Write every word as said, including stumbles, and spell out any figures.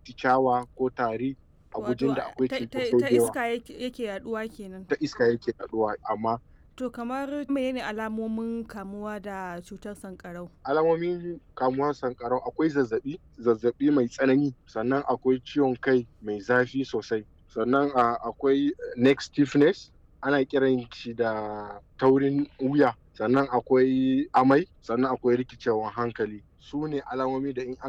attishawa ko tari a Wato gujin da a akwai ta ta cinkoso ta da yawa. iska yake yake yaɗuwa kenan. Ta iska yake yaɗuwa amma To kamar menene alamomin kamuwa da cutar sanƙarau? alamomin kamuwar sanƙarau akwai zazzaɓi, zazzaɓi mai tsanani, sannan akwai ciwon kai mai zafi sosai, sannan a akwai neck stiffness, ana kiran shi da taurin wuya, sannan akwai amai, sannan akwai rikicewan hankali. Su ne alamomi da in an